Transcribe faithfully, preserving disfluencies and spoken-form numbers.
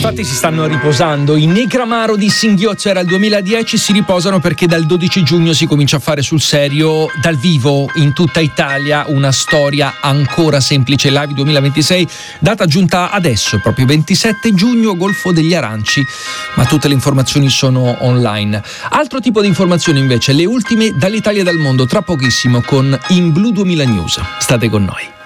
Infatti si stanno riposando. I Negramaro di Singhiozzo era il duemiladieci, si riposano perché dal dodici giugno si comincia a fare sul serio dal vivo in tutta Italia una storia ancora semplice. Live duemilaventisei, data giunta adesso, proprio ventisette giugno, Golfo degli Aranci, ma tutte le informazioni sono online. Altro tipo di informazioni invece, le ultime dall'Italia e dal mondo, tra pochissimo con In Blu duemila News. State con noi.